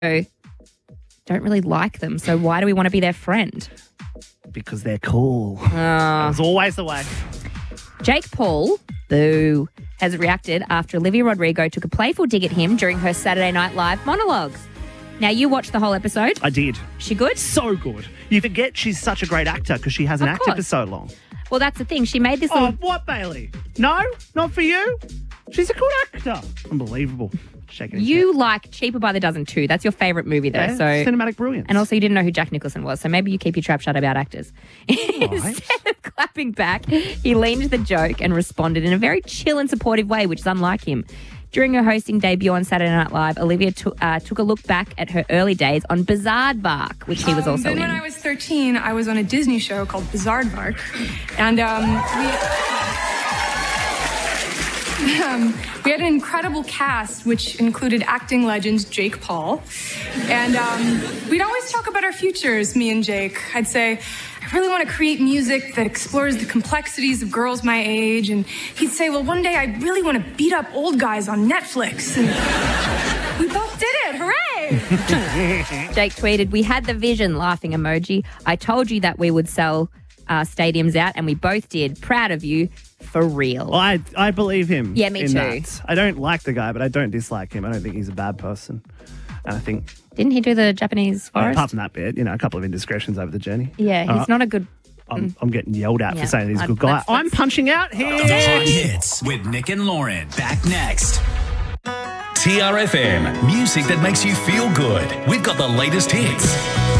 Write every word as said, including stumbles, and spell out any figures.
don't really like them. So why do we want to be their friend? Because they're cool. Uh, That's always the way. Jake Paul, boo, has reacted after Olivia Rodrigo took a playful dig at him during her Saturday Night Live monologues. Now, you watched the whole episode. I did. She good? So good. You forget she's such a great actor because she hasn't Of acted course. for so long. Well, that's the thing. She made this Oh, little... what, Bailey? No? Not for you? She's a good actor. Unbelievable. Shaking his You like Cheaper by the Dozen too. That's your favourite movie, though. head. So Yeah, cinematic brilliance. And also, you didn't know who Jack Nicholson was, so maybe you keep your trap shut about actors. Right. Instead of clapping back, he leaned into the joke and responded in a very chill and supportive way, which is unlike him. During her hosting debut on Saturday Night Live, Olivia t- uh, took a look back at her early days on Bizaardvark, which he was Um, also then in. when I was thirteen, I was on a Disney show called Bizaardvark, and um, we, um, we had an incredible cast, which included acting legend Jake Paul, and um, we'd always talk about our futures, me and Jake. I'd say, I really want to create music that explores the complexities of girls my age, and he'd say, well, one day I really want to beat up old guys on Netflix, and we both did it. Hooray! Jake tweeted, "We had the vision," laughing emoji. "I told you that we would sell uh, stadiums out, and we both did. Proud of you, for real." Well, I, I believe him. Yeah, me in too. That. I don't like the guy, but I don't dislike him. I don't think he's a bad person. And I think... Didn't he do the Japanese forest? Apart from that bit, you know, a couple of indiscretions over the journey. Yeah, he's All right. not a good... I'm, I'm getting yelled at Yeah, for saying he's a I'd- good guy. let's- I'm let's- punching out here. Hot Hits with Nick and Lauren. Back next. T R F M. Music that makes you feel good. We've got the latest hits.